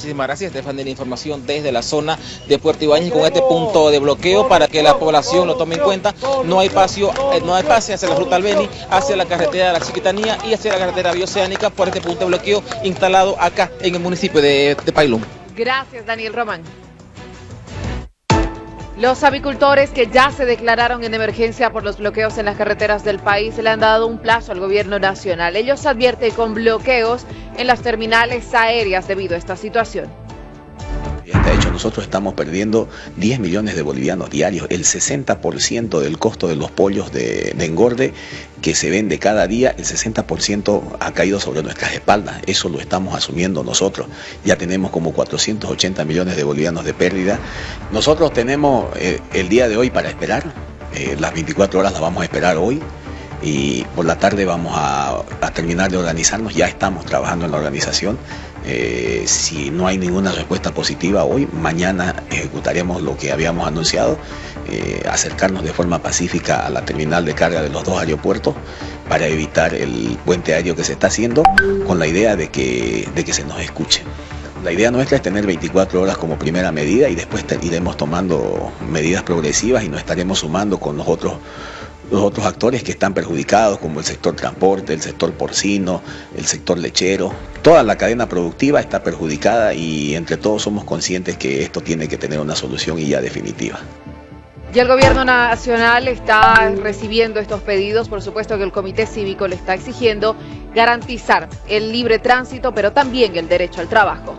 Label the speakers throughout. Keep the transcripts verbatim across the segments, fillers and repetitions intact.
Speaker 1: Muchísimas gracias, Estefan, de la información desde la zona de Puerto Ibáñez con este punto de bloqueo para que la población lo tome en cuenta. No hay paso, no hay pase hacia la ruta Albeni, hacia la carretera de la Chiquitanía y hacia la carretera bioceánica por este punto de bloqueo instalado acá en el municipio de, de Pailún.
Speaker 2: Gracias, Daniel Román. Los avicultores que ya se declararon en emergencia por los bloqueos en las carreteras del país le han dado un plazo al gobierno nacional. Ellos advierten con bloqueos en las terminales aéreas debido a esta situación.
Speaker 3: De hecho, nosotros estamos perdiendo diez millones de bolivianos diarios, el sesenta por ciento del costo de los pollos de, de engorde que se vende cada día, el sesenta por ciento ha caído sobre nuestras espaldas. Eso lo estamos asumiendo nosotros. Ya tenemos como cuatrocientos ochenta millones de bolivianos de pérdida. Nosotros tenemos eh, el día de hoy para esperar, eh, las veinticuatro horas las vamos a esperar hoy. Y por la tarde vamos a, a terminar de organizarnos, ya estamos trabajando en la organización. Eh, si no hay ninguna respuesta positiva hoy, mañana ejecutaremos lo que habíamos anunciado, eh, acercarnos de forma pacífica a la terminal de carga de los dos aeropuertos para evitar el puente aéreo que se está haciendo, con la idea de que, de que se nos escuche. La idea nuestra es tener veinticuatro horas como primera medida y después te, iremos tomando medidas progresivas y nos estaremos sumando con los otros los otros actores que están perjudicados, como el sector transporte, el sector porcino, el sector lechero. Toda la cadena productiva está perjudicada y entre todos somos conscientes que esto tiene que tener una solución y ya definitiva.
Speaker 2: Y el gobierno nacional está recibiendo estos pedidos. Por supuesto que el Comité Cívico le está exigiendo garantizar el libre tránsito, pero también el derecho al trabajo.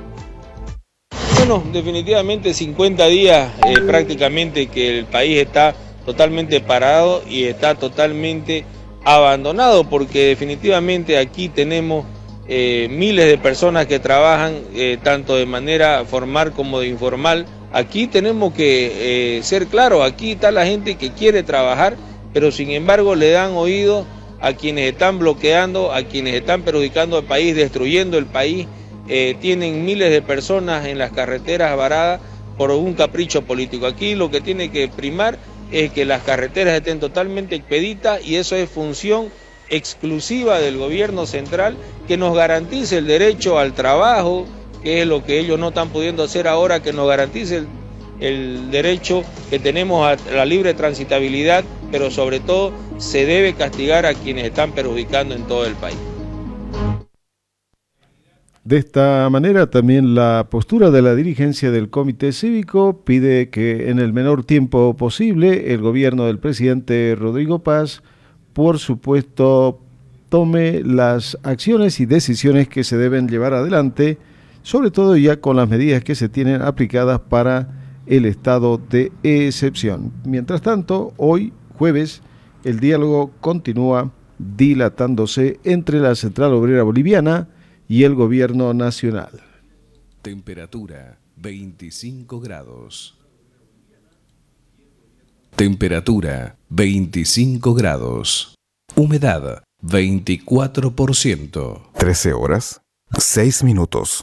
Speaker 4: Bueno, definitivamente cincuenta días eh, prácticamente que el país está totalmente parado y está totalmente abandonado, porque definitivamente aquí tenemos eh, miles de personas que trabajan eh, tanto de manera formal como de informal. Aquí tenemos que eh, ser claros, aquí está la gente que quiere trabajar, pero sin embargo le dan oído a quienes están bloqueando, a quienes están perjudicando al país, destruyendo el país. Eh, tienen miles de personas en las carreteras varadas por un capricho político. Aquí lo que tiene que primar es que las carreteras estén totalmente expeditas y eso es función exclusiva del gobierno central, que nos garantice el derecho al trabajo, que es lo que ellos no están pudiendo hacer ahora, que nos garantice el, el derecho que tenemos a la libre transitabilidad, pero sobre todo se debe castigar a quienes están perjudicando en todo el país.
Speaker 5: De esta manera, también la postura de la dirigencia del Comité Cívico pide que en el menor tiempo posible el gobierno del presidente Rodrigo Paz, por supuesto, tome las acciones y decisiones que se deben llevar adelante, sobre todo ya con las medidas que se tienen aplicadas para el estado de excepción. Mientras tanto, hoy, jueves, el diálogo continúa dilatándose entre la Central Obrera Boliviana y el gobierno nacional.
Speaker 6: Temperatura veinticinco grados. Temperatura veinticinco grados. Humedad veinticuatro por ciento.
Speaker 7: trece horas, seis minutos.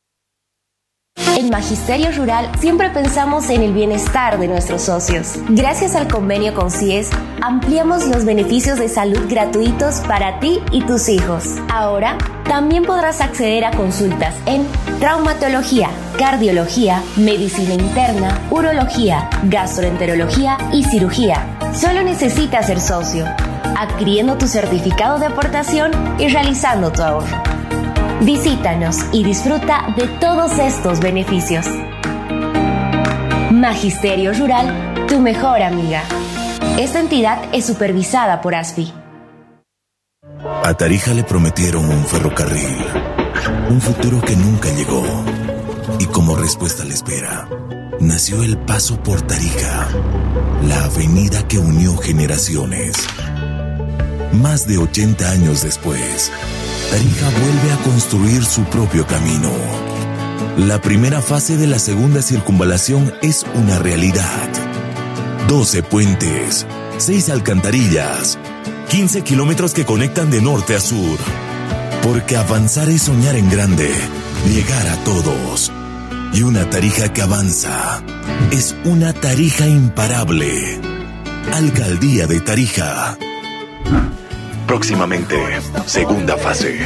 Speaker 8: En Magisterio Rural siempre pensamos en el bienestar de nuestros socios. Gracias al convenio con C I E S, ampliamos los beneficios de salud gratuitos para ti y tus hijos. Ahora, también podrás acceder a consultas en traumatología, cardiología, medicina interna, urología, gastroenterología y cirugía. Solo necesitas ser socio, adquiriendo tu certificado de aportación y realizando tu ahorro. Visítanos y disfruta de todos estos beneficios. Magisterio Rural, tu mejor amiga. Esta entidad es supervisada por A S F I.
Speaker 9: A Tarija le prometieron un ferrocarril, un futuro que nunca llegó. Y como respuesta a la espera, nació el Paso por Tarija, la avenida que unió generaciones. Más de ochenta años después, Tarija vuelve a construir su propio camino. La primera fase de la segunda circunvalación es una realidad. doce puentes, seis alcantarillas, quince kilómetros que conectan de norte a sur. Porque avanzar es soñar en grande, llegar a todos. Y una Tarija que avanza es una Tarija imparable. Alcaldía de Tarija.
Speaker 7: Próximamente, segunda fase.